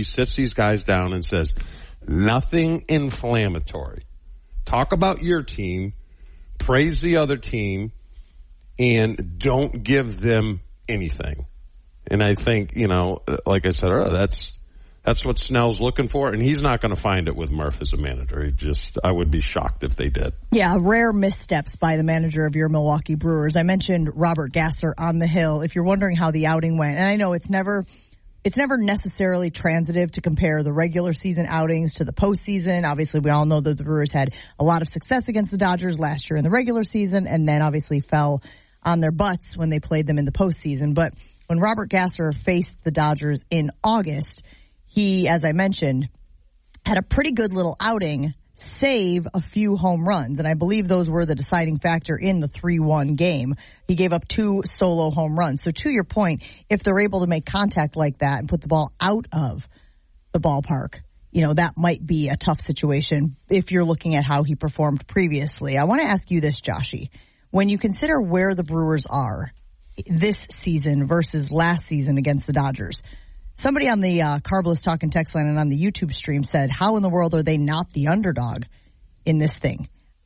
He sits these guys down and says, nothing inflammatory. Talk about your team, praise the other team, and don't give them anything. And I think, like I said earlier, that's what Snell's looking for, and he's not going to find it with Murph as a manager. I would be shocked if they did. Yeah, rare missteps by the manager of your Milwaukee Brewers. I mentioned Robert Gasser on the Hill. If you're wondering how the outing went, and I know it's never necessarily transitive to compare the regular season outings to the postseason. Obviously, we all know that the Brewers had a lot of success against the Dodgers last year in the regular season, and then obviously fell on their butts when they played them in the postseason. But when Robert Gasser faced the Dodgers in August, he, as I mentioned, had a pretty good little outing, save a few home runs. And I believe those were the deciding factor in the 3-1 game. He gave up 2 solo home runs. So to your point, if they're able to make contact like that and put the ball out of the ballpark, that might be a tough situation if you're looking at how he performed previously. I want to ask you this, Joshy. When you consider where the Brewers are this season versus last season against the Dodgers, somebody on the Carbless Talk and Text line and on the YouTube stream said, how in the world are they not the underdog in this thing?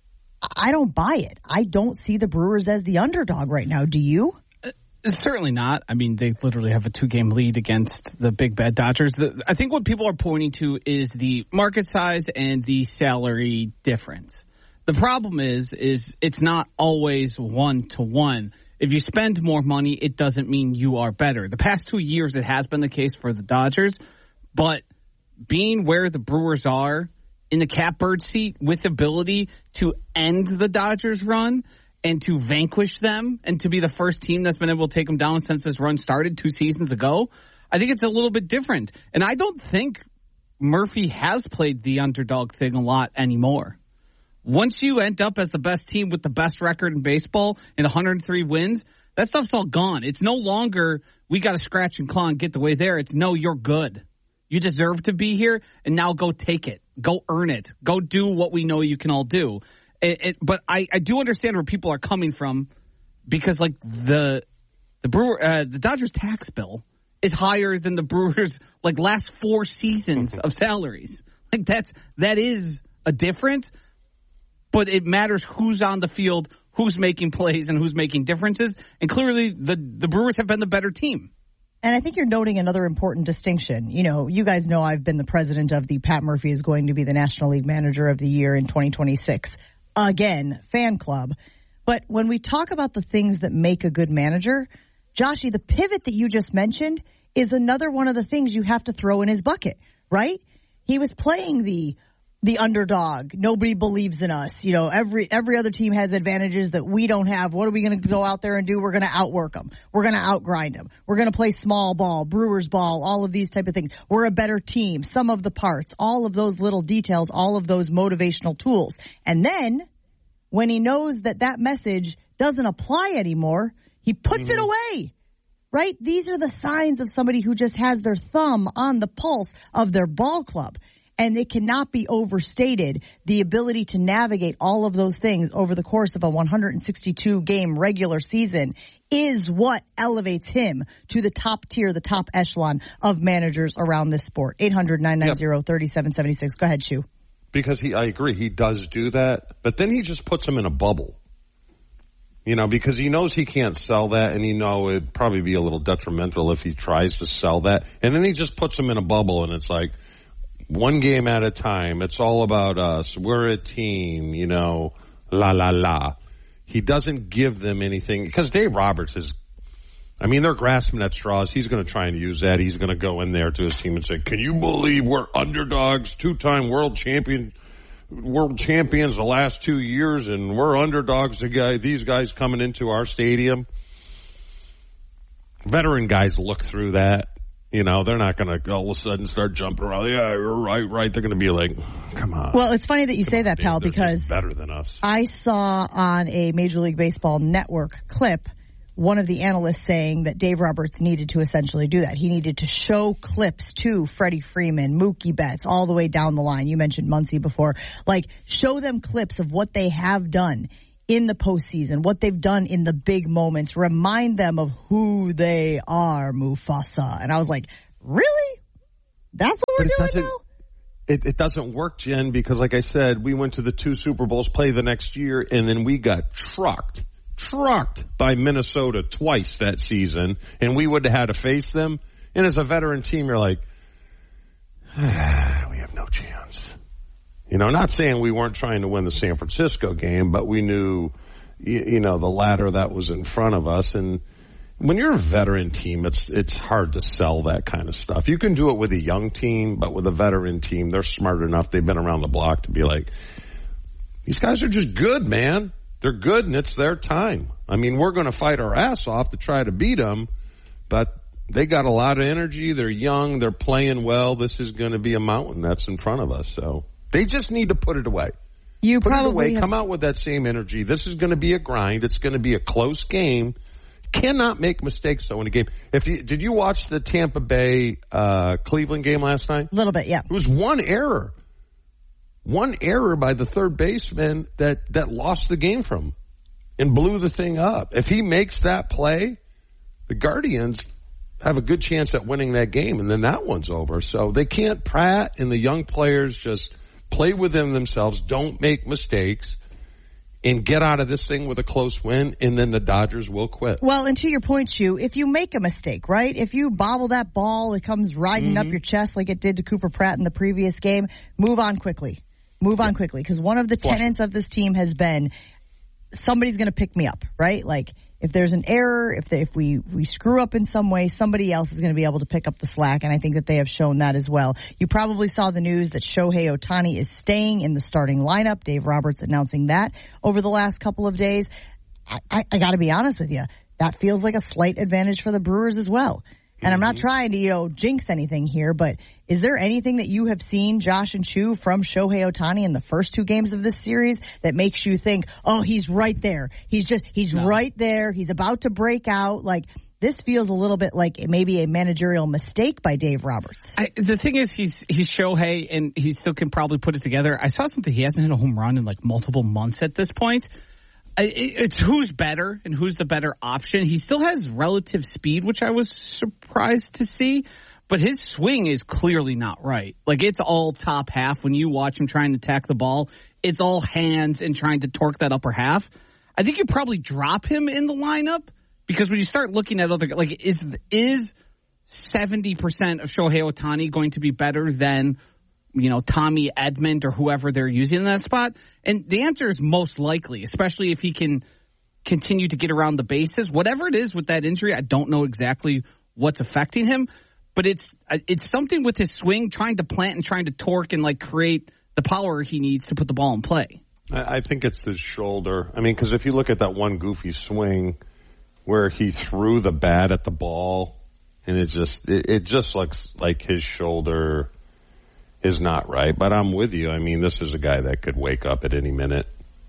I don't buy it. I don't see the Brewers as the underdog right now. Do you? Certainly not. I mean, they literally have a 2-game lead against the big bad Dodgers. I think what people are pointing to is the market size and the salary difference. The problem is it's not always 1-to-1. If you spend more money, it doesn't mean you are better. The past 2 years, it has been the case for the Dodgers, but being where the Brewers are in the catbird seat with ability to end the Dodgers run and to vanquish them and to be the first team that's been able to take them down since this run started 2 seasons ago, I think it's a little bit different. And I don't think Murphy has played the underdog thing a lot anymore. Once you end up as the best team with the best record in baseball and 103 wins, that stuff's all gone. It's no longer, we got to scratch and claw and get the way there. It's, no, you're good. You deserve to be here, and now go take it. Go earn it. Go do what we know you can all do. But I do understand where people are coming from, because like the Dodgers tax bill is higher than the Brewers like last 4 seasons of salaries. Like that is a difference. But it matters who's on the field, who's making plays, and who's making differences. And clearly, the Brewers have been the better team. And I think you're noting another important distinction. You guys know I've been the president of the Pat Murphy is going to be the National League Manager of the Year in 2026. Again, fan club. But when we talk about the things that make a good manager, Joshy, the pivot that you just mentioned is another one of the things you have to throw in his bucket, right? He was playing the underdog. Nobody believes in us. Every other team has advantages that we don't have. What are we going to go out there and do? We're going to outwork them. We're going to outgrind them. We're going to play small ball, Brewers ball, all of these type of things. We're a better team. Some of the parts, all of those little details, all of those motivational tools. And then when he knows that message doesn't apply anymore, he puts it away. Right? These are the signs of somebody who just has their thumb on the pulse of their ball club. And it cannot be overstated, the ability to navigate all of those things over the course of a 162-game regular season is what elevates him to the top tier, the top echelon of managers around this sport. 800-990-3776. Go ahead, Shu. Because I agree, he does do that, but then he just puts him in a bubble. Because he knows he can't sell that, and it'd probably be a little detrimental if he tries to sell that. And then he just puts him in a bubble, and it's like, one game at a time. It's all about us. We're a team, la, la, la. He doesn't give them anything. Because Dave Roberts they're grasping at straws. He's going to try and use that. He's going to go in there to his team and say, can you believe we're underdogs, 2-time world champions the last 2 years, and we're underdogs to these guys coming into our stadium? Veteran guys look through that. They're not going to all of a sudden start jumping around. Yeah, you're right. They're going to be like, come on. Well, it's funny that you say that, pal, because better than us. I saw on a Major League Baseball Network clip one of the analysts saying that Dave Roberts needed to essentially do that. He needed to show clips to Freddie Freeman, Mookie Betts, all the way down the line. You mentioned Muncy before. Like, show them clips of what they have done in the postseason, what they've done in the big moments. Remind them of who they are, Mufasa. And I was like, really? That's what we're doing now? It doesn't work, Jen, because like I said, we went to the 2 Super Bowls, play the next year, and then we got trucked by Minnesota twice that season, and we would have had to face them. And as a veteran team, you're like, we have no chance. You know, not saying we weren't trying to win the San Francisco game, but we knew, you know, the ladder that was in front of us. And when you're a veteran team, it's hard to sell that kind of stuff. You can do it with a young team, but with a veteran team, they're smart enough. They've been around the block to be like, these guys are just good, man. They're good, and it's their time. I mean, we're going to fight our ass off to try to beat them, but they got a lot of energy. They're young. They're playing well. This is going to be a mountain that's in front of us. So they just need to put it away. You put probably it away. Come out with that same energy. This is going to be a grind. It's going to be a close game. Cannot make mistakes, though, in a game. Did you watch the Tampa Bay Cleveland game last night? A little bit, yeah. It was one error by the third baseman that lost the game from him and blew the thing up. If he makes that play, the Guardians have a good chance at winning that game, and then that one's over. So they can't, Pratt and the young players, just play within themselves, don't make mistakes, and get out of this thing with a close win, and then the Dodgers will quit. Well, and to your point, Shu, if you make a mistake, right? If you bobble that ball, it comes riding up your chest like it did to Cooper Pratt in the previous game, move on quickly. Move on quickly, because one of the tenets of this team has been somebody's going to pick me up, right? Like, if there's an error, if we screw up in some way, somebody else is going to be able to pick up the slack, and I think that they have shown that as well. You probably saw the news that Shohei Ohtani is staying in the starting lineup. Dave Roberts announcing that over the last couple of days. I got to be honest with you. That feels like a slight advantage for the Brewers as well. And I'm not trying to, jinx anything here, but is there anything that you have seen, Josh and Chu, from Shohei Ohtani in the first 2 games of this series that makes you think, oh, he's right there. He's right there. He's about to break out. Like, this feels a little bit like maybe a managerial mistake by Dave Roberts. The thing is, he's Shohei, and he still can probably put it together. I saw something. He hasn't hit a home run in like multiple months at this point. It's who's better and who's the better option. He still has relative speed, which I was surprised to see, but his swing is clearly not right. Like, it's all top half. When you watch him trying to attack the ball, it's all hands and trying to torque that upper half. I think you probably drop him in the lineup, because when you start looking at other, like, is 70% of Shohei Ohtani going to be better than, Tommy Edman or whoever they're using in that spot? And the answer is most likely, especially if he can continue to get around the bases. Whatever it is with that injury, I don't know exactly what's affecting him, but it's something with his swing, trying to plant and trying to torque and like create the power he needs to put the ball in play. I think it's his shoulder. I mean, because if you look at that one goofy swing where he threw the bat at the ball, and it just looks like his shoulder is not right. But I'm with you. I mean, this is a guy that could wake up at any minute,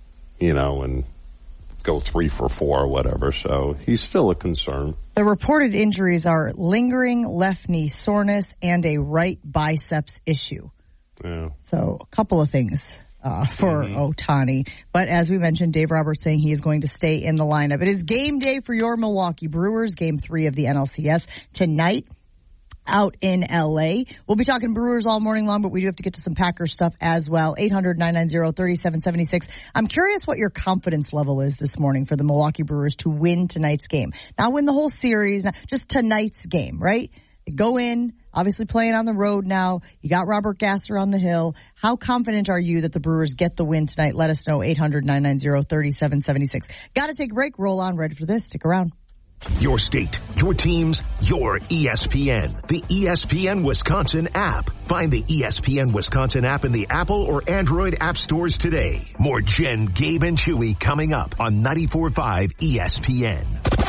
and go 3 for 4 or whatever. So he's still a concern. The reported injuries are lingering left knee soreness and a right biceps issue. Yeah. So a couple of things for Ohtani. But as we mentioned, Dave Roberts saying he is going to stay in the lineup. It is game day for your Milwaukee Brewers, Game 3 of the NLCS tonight out in L.A. We'll be talking Brewers all morning long, but we do have to get to some Packers stuff as well. 800-990-3776. I'm curious what your confidence level is this morning for the Milwaukee Brewers to win tonight's game. Not win the whole series, just tonight's game, right? Go in, obviously playing on the road now. You got Robert Gasser on the hill. How confident are you that the Brewers get the win tonight? Let us know, 800-990-3776. Got to take a break. Roll on. Ready for this. Stick around. Your state, your teams, your ESPN. The ESPN Wisconsin app. Find the ESPN Wisconsin app in the Apple or Android app stores today. More Jen, Gabe, and Chewy coming up on 94.5 ESPN.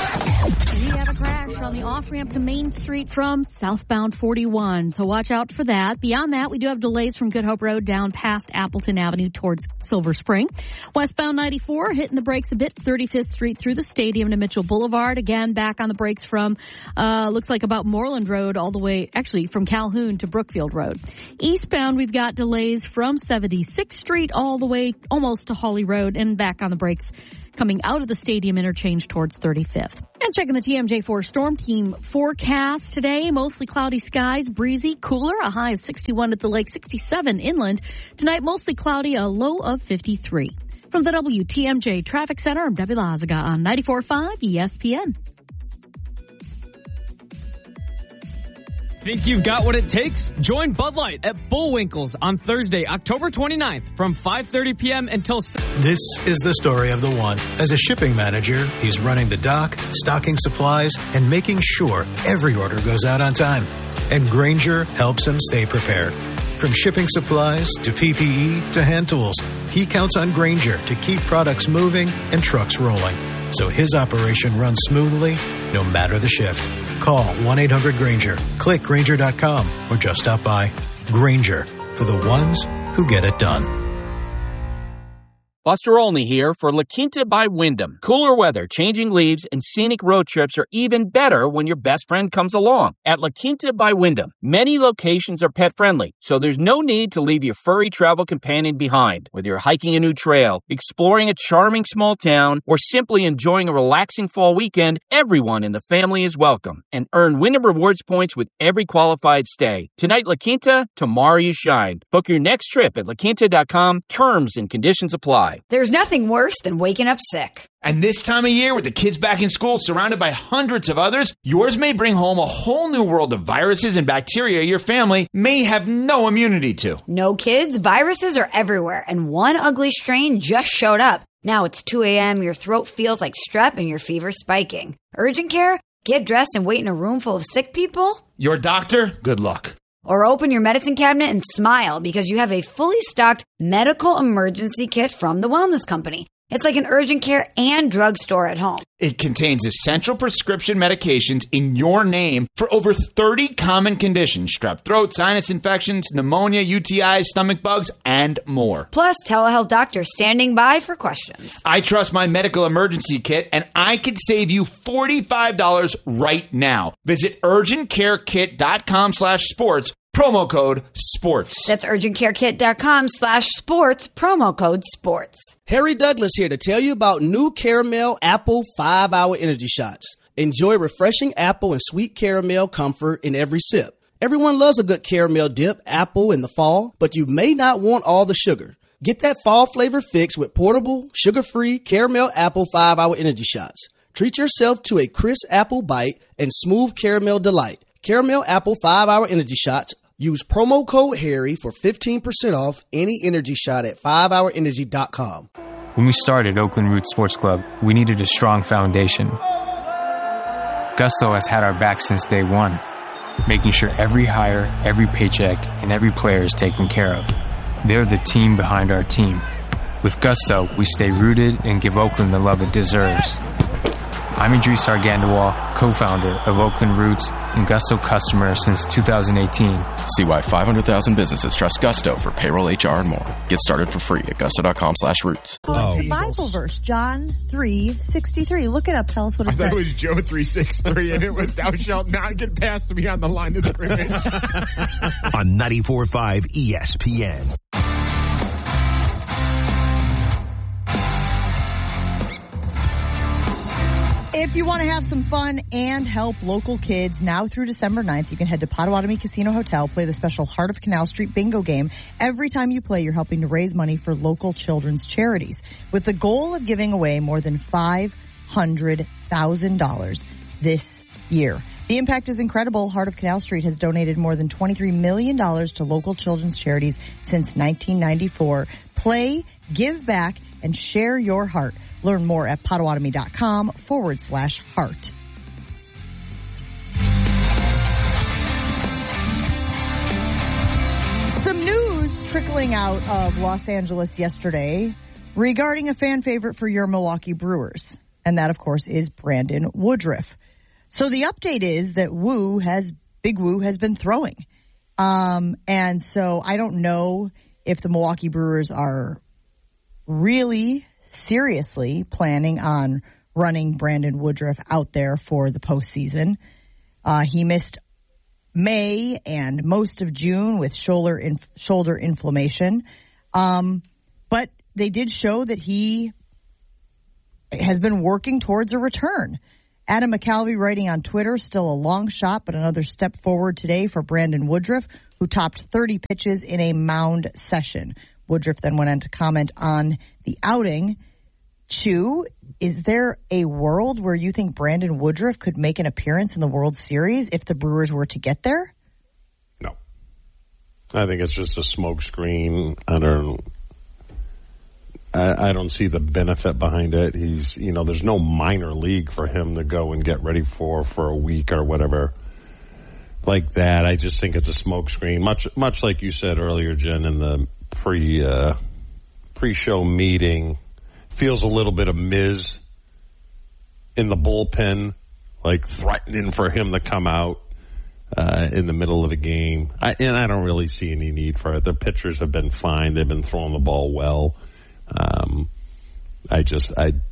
We have a crash on the off-ramp to Main Street from southbound 41, so watch out for that. Beyond that, we do have delays from Good Hope Road down past Appleton Avenue towards Silver Spring. Westbound 94 hitting the brakes a bit, 35th Street through the stadium to Mitchell Boulevard. Again, back on the brakes from, looks like about Moreland Road all the way, actually from Calhoun to Brookfield Road. Eastbound, we've got delays from 76th Street all the way almost to Hawley Road and back on the brakes coming out of the stadium interchange towards 35th. And checking the TMJ4 Storm Team forecast today, mostly cloudy skies, breezy, cooler, a high of 61 at the lake, 67 inland. Tonight, mostly cloudy, a low of 53. From the WTMJ Traffic Center, I'm Debbie Lazaga on 94.5 ESPN. Think you've got what it takes? Join Bud Light at Bullwinkle's on Thursday, October 29th from 5:30 p.m. until 6. This is the story of the one. As a shipping manager, he's running the dock, stocking supplies, and making sure every order goes out on time. And Grainger helps him stay prepared. From shipping supplies to PPE to hand tools, he counts on Grainger to keep products moving and trucks rolling, so his operation runs smoothly no matter the shift. Call 1-800-GRAINGER, click Grainger.com, or just stop by. Grainger, for the ones who get it done. Buster Olney here for La Quinta by Wyndham. Cooler weather, changing leaves, and scenic road trips are even better when your best friend comes along. At La Quinta by Wyndham, many locations are pet-friendly, so there's no need to leave your furry travel companion behind. Whether you're hiking a new trail, exploring a charming small town, or simply enjoying a relaxing fall weekend, everyone in the family is welcome. And earn Wyndham Rewards points with every qualified stay. Tonight, La Quinta, tomorrow you shine. Book your next trip at laquinta.com. Terms and conditions apply. There's nothing worse than waking up sick. And this time of year, with the kids back in school, surrounded by hundreds of others, yours may bring home a whole new world of viruses and bacteria your family may have no immunity to. No, kids, viruses are everywhere, and one ugly strain just showed up. Now it's 2 a.m., your throat feels like strep, and your fever's spiking. Urgent care? Get dressed and wait in a room full of sick people? Your doctor? Good luck. Or open your medicine cabinet and smile because you have a fully stocked medical emergency kit from the Wellness Company. It's like an urgent care and drugstore at home. It contains essential prescription medications in your name for over 30 common conditions: strep throat, sinus infections, pneumonia, UTIs, stomach bugs, and more. Plus, telehealth doctors standing by for questions. I trust my medical emergency kit, and I could save you $45 right now. Visit urgentcarekit.com/sports. Promo code SPORTS. That's urgentcarekit.com/sports, promo code SPORTS. Harry Douglas here to tell you about new Caramel Apple 5-Hour Energy Shots. Enjoy refreshing apple and sweet caramel comfort in every sip. Everyone loves a good caramel dip apple in the fall, but you may not want all the sugar. Get that fall flavor fix with portable, sugar-free Caramel Apple 5-Hour Energy Shots. Treat yourself to a crisp apple bite and smooth caramel delight. Caramel Apple 5-Hour Energy Shots. Use promo code Harry for 15% off any energy shot at 5hourenergy.com. When we started Oakland Roots Sports Club, we needed a strong foundation. Gusto has had our back since day one, making sure every hire, every paycheck, and every player is taken care of. They're the team behind our team. With Gusto, we stay rooted and give Oakland the love it deserves. I'm Idris Argandawal, co-founder of Oakland Roots and Gusto customer since 2018. See why 500,000 businesses trust Gusto for payroll, HR, and more. Get started for free at gusto.com/roots. The Bible verse, John 3:63. Look it up. Tell us what it says. I thought it was Joe 3:63, and it was, "Thou shalt not get past me on the line of scrimmage." On 94.5 ESPN. If you want to have some fun and help local kids, now through December 9th, you can head to Potawatomi Casino Hotel, play the special Heart of Canal Street bingo game. Every time you play, you're helping to raise money for local children's charities, with the goal of giving away more than $500,000 this year. The impact is incredible. Heart of Canal Street has donated more than $23 million to local children's charities since 1994. Play, give back, and share your heart. Learn more at potawatomi.com/heart. Some news trickling out of Los Angeles yesterday regarding a fan favorite for your Milwaukee Brewers. And that, of course, is Brandon Woodruff. So the update is that Big Woo has been throwing. And so I don't know if the Milwaukee Brewers are really seriously planning on running Brandon Woodruff out there for the postseason. He missed May and most of June with shoulder inflammation. But they did show that he has been working towards a return. Adam McCalvey writing on Twitter, still a long shot, but another step forward today for Brandon Woodruff, who topped 30 pitches in a mound session. Woodruff then went on to comment on the outing. Chew, is there a world where you think Brandon Woodruff could make an appearance in the World Series if the Brewers were to get there? No. I think it's just a smokescreen. I don't see the benefit behind it. There's no minor league for him to go and get ready for a week or whatever like that. I just think it's a smokescreen, much like you said earlier, Jen, in the pre-show meeting. Feels a little bit of Miz in the bullpen, like threatening for him to come out in the middle of the game. I don't really see any need for it. The pitchers have been fine. They've been throwing the ball well. I just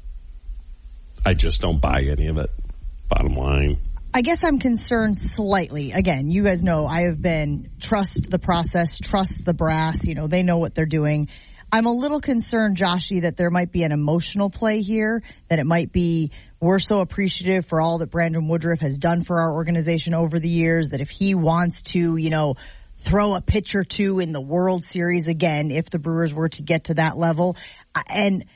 don't buy any of it, bottom line. I guess I'm concerned slightly. Again, you guys know I have been trust the process, trust the brass. They know what they're doing. I'm a little concerned, Joshy, that there might be an emotional play here, that it might be we're so appreciative for all that Brandon Woodruff has done for our organization over the years, that if he wants to, throw a pitch or two in the World Series again, if the Brewers were to get to that level. And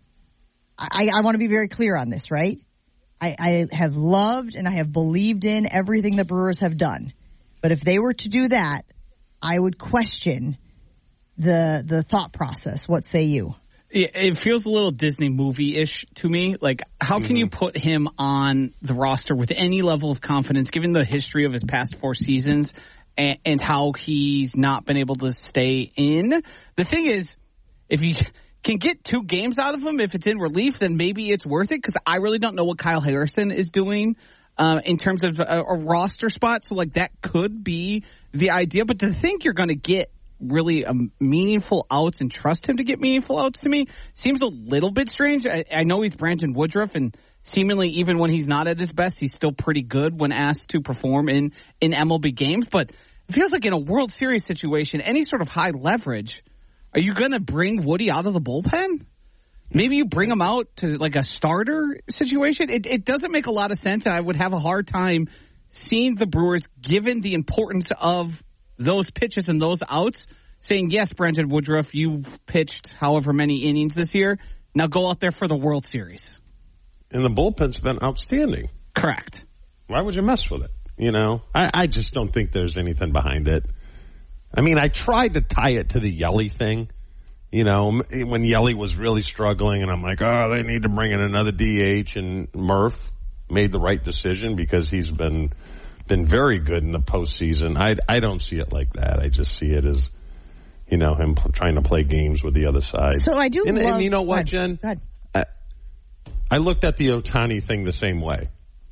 I want to be very clear on this, right? I have loved and I have believed in everything the Brewers have done. But if they were to do that, I would question the thought process. What say you? It feels a little Disney movie-ish to me. Like, how can you put him on the roster with any level of confidence, given the history of his past 4 seasons and how he's not been able to stay in? The thing is, if you can get 2 games out of him, if it's in relief, then maybe it's worth it, because I really don't know what Kyle Harrison is doing in terms of a roster spot. So, that could be the idea. But to think you're going to get really meaningful outs and trust him to get meaningful outs, to me seems a little bit strange. I know he's Brandon Woodruff, and seemingly even when he's not at his best, he's still pretty good when asked to perform in MLB games. But it feels like in a World Series situation, any sort of high leverage, are you going to bring Woody out of the bullpen? Maybe you bring him out to a starter situation. It doesn't make a lot of sense, and I would have a hard time seeing the Brewers, given the importance of those pitches and those outs, saying, yes, Brandon Woodruff, you've pitched however many innings this year. Now go out there for the World Series. And the bullpen's been outstanding. Correct. Why would you mess with it? I just don't think there's anything behind it. I mean, I tried to tie it to the Yelly thing, when Yelly was really struggling, and I'm like, they need to bring in another DH, and Murph made the right decision because he's been very good in the postseason. I don't see it like that. I just see it as, him trying to play games with the other side. So I do and you know what, Jen? Go ahead. I looked at the Ohtani thing the same way.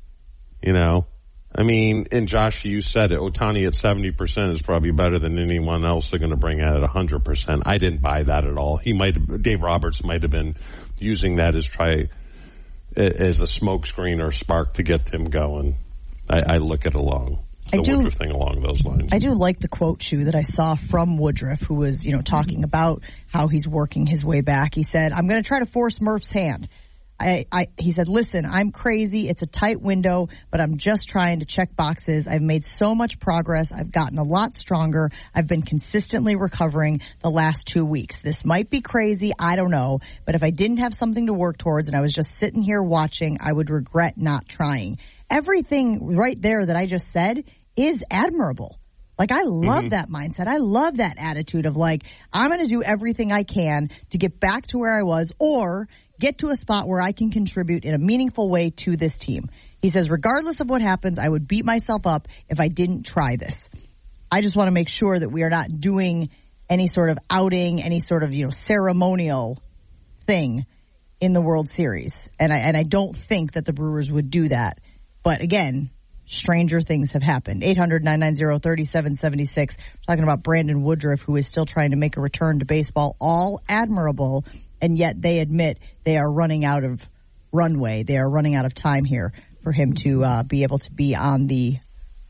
I mean, and Josh, you said it. Ohtani at 70% is probably better than anyone else they're going to bring out at 100%. I didn't buy that at all. Dave Roberts might have been using that as a smokescreen or spark to get him going. I look at Woodruff thing along those lines. I do like the quote, Shu, that I saw from Woodruff, who was, talking about how he's working his way back. He said, I'm going to try to force Murph's hand. He said, listen, I'm crazy. It's a tight window, but I'm just trying to check boxes. I've made so much progress. I've gotten a lot stronger. I've been consistently recovering the last 2 weeks. This might be crazy. I don't know. But if I didn't have something to work towards and I was just sitting here watching, I would regret not trying. Everything right there that I just said is admirable. I love that mindset. I love that attitude of I'm going to do everything I can to get back to where I was or get to a spot where I can contribute in a meaningful way to this team. He says, regardless of what happens, I would beat myself up if I didn't try this. I just want to make sure that we are not doing any sort of outing, any sort of, ceremonial thing in the World Series. And I don't think that the Brewers would do that. But again, stranger things have happened. 800-990-3776. We're talking about Brandon Woodruff, who is still trying to make a return to baseball. All admirable, and yet they admit they are running out of runway. They are running out of time here for him to be able to be on the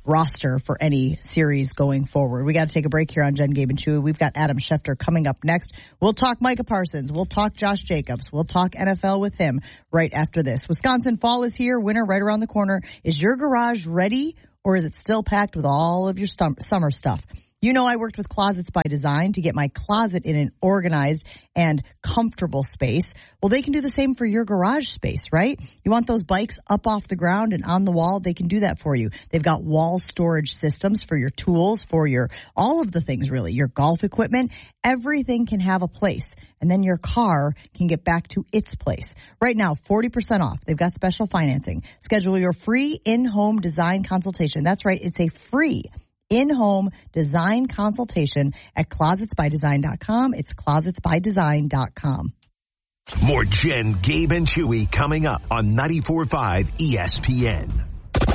roster for any series going forward. We got to take a break here on Jen, Gabe, and Chewy. We've got Adam Schefter coming up next. We'll talk Micah Parsons. We'll talk Josh Jacobs. We'll talk NFL with him right after this. Wisconsin fall is here. Winter right around the corner. Is your garage ready, or is it still packed with all of your summer stuff? You know, I worked with Closets by Design to get my closet in an organized and comfortable space. Well, they can do the same for your garage space, right? You want those bikes up off the ground and on the wall? They can do that for you. They've got wall storage systems for your tools, for your all of the things, really, your golf equipment. Everything can have a place. And then your car can get back to its place. Right now, 40% off. They've got special financing. Schedule your free in-home design consultation. That's right. It's a free in-home design consultation at closetsbydesign.com. It's closetsbydesign.com. More Jen, Gabe, and Chewy coming up on 94.5 ESPN.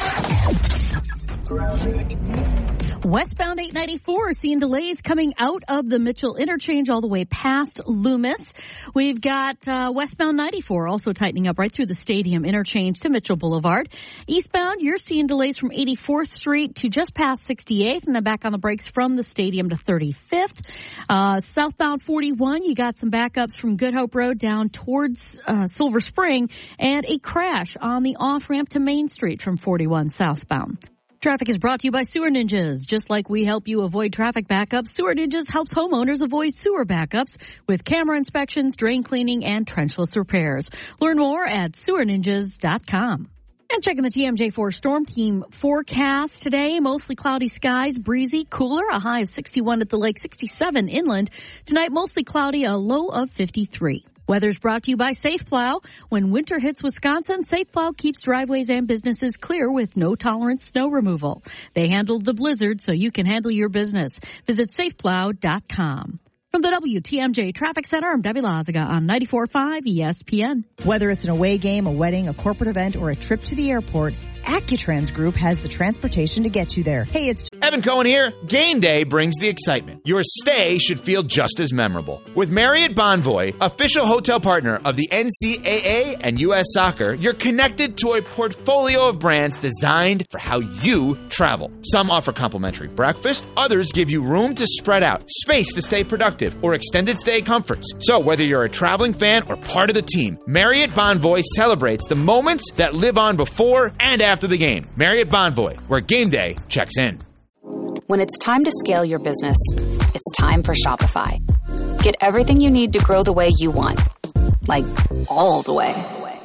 Westbound 894 seeing delays coming out of the Mitchell interchange all the way past Loomis. We've got westbound 94 also tightening up right through the stadium interchange to Mitchell Boulevard. Eastbound, you're seeing delays from 84th Street to just past 68th and then back on the brakes from the stadium to 35th. Southbound 41, you got some backups from Good Hope Road down towards Silver Spring and a crash on the off-ramp to Main Street from 41 southbound. Traffic is brought to you by Sewer Ninjas. Just like we help you avoid traffic backups, Sewer Ninjas helps homeowners avoid sewer backups with camera inspections, drain cleaning, and trenchless repairs. Learn more at sewerninjas.com. And checking the TMJ4 Storm Team forecast today, mostly cloudy skies, breezy, cooler, a high of 61 at the lake, 67 inland. Tonight, mostly cloudy, a low of 53. Weather's brought to you by Safe Plow. When winter hits Wisconsin, Safe Plow keeps driveways and businesses clear with no-tolerance snow removal. They handled the blizzard so you can handle your business. Visit safeplow.com. From the WTMJ Traffic Center, I'm Debbie Lazaga on 94.5 ESPN. Whether it's an away game, a wedding, a corporate event, or a trip to the airport, Accutrans Group has the transportation to get you there. Hey, it's Evan Cohen here. Game day brings the excitement. Your stay should feel just as memorable. With Marriott Bonvoy, official hotel partner of the NCAA and U.S. Soccer, you're connected to a portfolio of brands designed for how you travel. Some offer complimentary breakfast, others give you room to spread out, space to stay productive, or extended stay comforts. So whether you're a traveling fan or part of the team, Marriott Bonvoy celebrates the moments that live on before and after the game. Marriott Bonvoy, where game day checks in. When it's time to scale your business, it's time for Shopify. Get everything you need to grow the way you want. Like, all the way.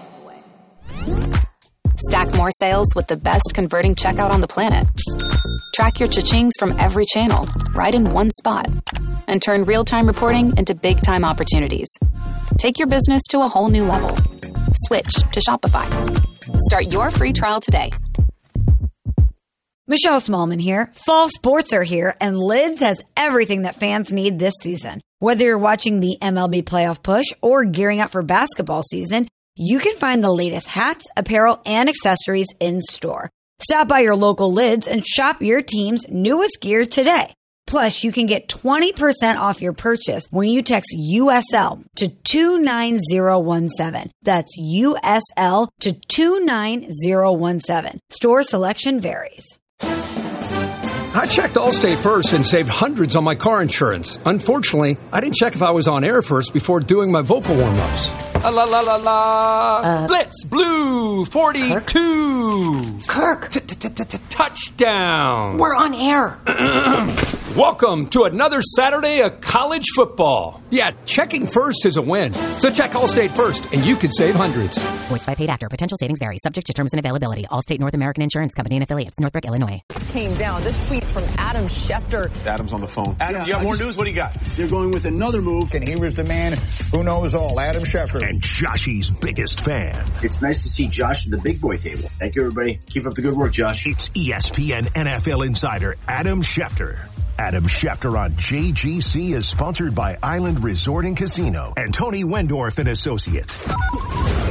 Stack more sales with the best converting checkout on the planet. Track your cha-chings from every channel, right in one spot. And turn real-time reporting into big-time opportunities. Take your business to a whole new level. Switch to Shopify. Start your free trial today. Michelle Smallman here. Fall sports are here, and Lids has everything that fans need this season. Whether you're watching the MLB playoff push or gearing up for basketball season, you can find the latest hats, apparel, and accessories in store. Stop by your local Lids and shop your team's newest gear today. Plus, you can get 20% off your purchase when you text USL to 29017. That's USL to 29017. Store selection varies. I checked Allstate first and saved hundreds on my car insurance. Unfortunately, I didn't check if I was on air first before doing my vocal warm-ups. La la la la. Blitz Blue 42. Kirk. Touchdown. We're on air. Welcome to another Saturday of college football. Yeah, checking first is a win. So check Allstate first, and you could save hundreds. Voiced by paid actor. Potential savings vary. Subject to terms and availability. Allstate North American Insurance Company and affiliates. Northbrook, Illinois. Came down. This tweet from Adam Schefter. Adam's on the phone. Adam, you have more news? What do you got? They're going with another move. And he was the man who knows all, Adam Schefter. And Joshy's biggest fan. It's nice to see Josh at the big boy table. Thank you, everybody. Keep up the good work, Josh. It's ESPN NFL insider Adam Schefter. Adam Schefter on JGC is sponsored by Island Resort and Casino and Tony Wendorf and Associates.